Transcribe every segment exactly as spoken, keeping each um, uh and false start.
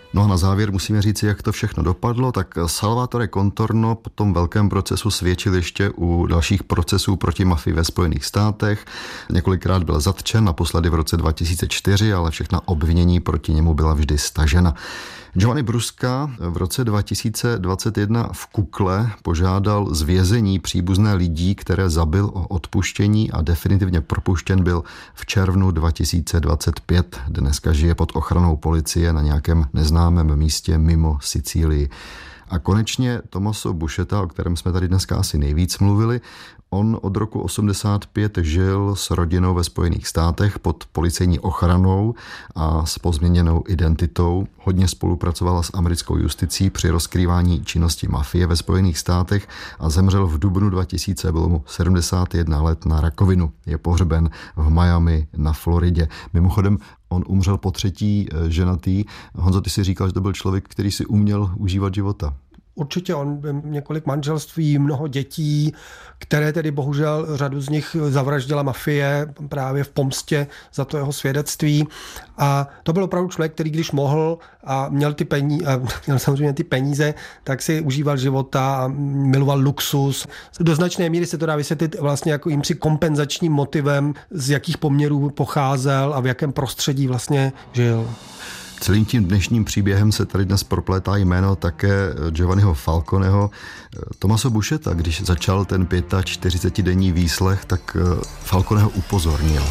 No a na závěr musíme říct, jak to všechno dopadlo. Tak Salvatore Contorno po tom velkém procesu svědčil ještě u dalších procesů proti mafii ve Spojených státech. Několikrát byl zatčen, naposledy v roce dva tisíce čtyři, ale všechna obvinění proti němu byla vždy stažena. Giovanni Brusca v roce dva tisíce dvacet jedna v Kukle požádal z vězení příbuzné lidí, které zabil, o odpuštění a definitivně propuštěn byl v červnu dva tisíce dvacet pět. Dneska žije pod ochranou policie na nějakém neznámém místě mimo Sicílii. A konečně Tommaso Buscetta, o kterém jsme tady dneska asi nejvíc mluvili, on od roku osmdesát pět žil s rodinou ve Spojených státech pod policejní ochranou a s pozměněnou identitou. Hodně spolupracovala s americkou justicí při rozkrývání činnosti mafie ve Spojených státech a zemřel v dubnu dva tisíce, bylo mu sedmdesát jedna let, na rakovinu. Je pohřben v Miami na Floridě. Mimochodem, on umřel po třetí ženatý. Honzo, ty si říkal, že to byl člověk, který si uměl užívat života. Určitě, on několik manželství, mnoho dětí, které tedy bohužel řadu z nich zavraždila mafie právě v pomstě za to jeho svědectví. A to byl opravdu člověk, který když mohl a měl ty peníze, měl samozřejmě ty peníze, tak si užíval života a miloval luxus. Do značné míry se to dá vysvětlit vlastně jako jimsi kompenzačním motivem, z jakých poměrů pocházel a v jakém prostředí vlastně žil. Celým tím dnešním příběhem se tady dnes proplétá jméno také Giovanniho Falconeho. Tommaso Buscetta, když začal ten čtyřicetidenní výslech, tak Falconeho upozornil.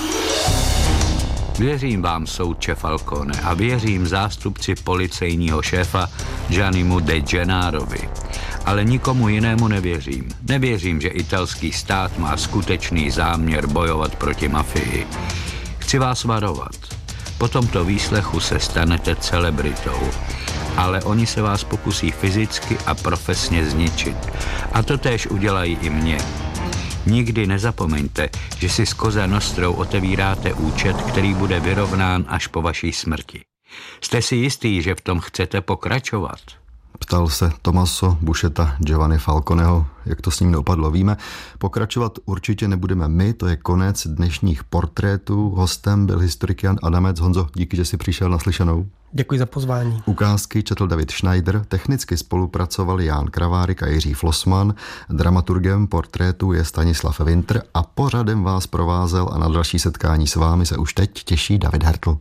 Věřím vám, soudče Falcone, a věřím zástupci policejního šéfa Giannimu De Gennarovi. Ale nikomu jinému nevěřím. Nevěřím, že italský stát má skutečný záměr bojovat proti mafii. Chci vás varovat. Po tomto výslechu se stanete celebritou, ale oni se vás pokusí fyzicky a profesně zničit. A to též udělají i mě. Nikdy nezapomeňte, že si s Cosa Nostrou otevíráte účet, který bude vyrovnán až po vaší smrti. Jste si jistý, že v tom chcete pokračovat? Ptal se Tommaso Buscetta Giovanni Falconeho, jak to s ním dopadlo. Víme, pokračovat určitě nebudeme my, to je konec dnešních portrétů. Hostem byl historik Jan Adamec. Honzo, díky, že jsi přišel na slyšenou. Děkuji za pozvání. Ukázky četl David Schneider, technicky spolupracovali Ján Kravárik a Jiří Flossman, dramaturgem portrétu je Stanislav Winter a pořadem vás provázel a na další setkání s vámi se už teď těší David Hertl.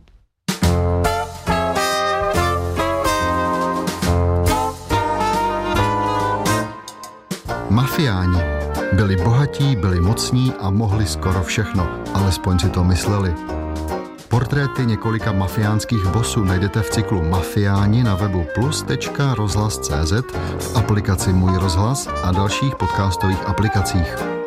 Mafiáni byli bohatí, byli mocní a mohli skoro všechno, alespoň si to mysleli. Portréty několika mafiánských bosů najdete v cyklu Mafiáni na webu plus tečka rozhlas tečka cé zet, v aplikaci Můj rozhlas a dalších podcastových aplikacích.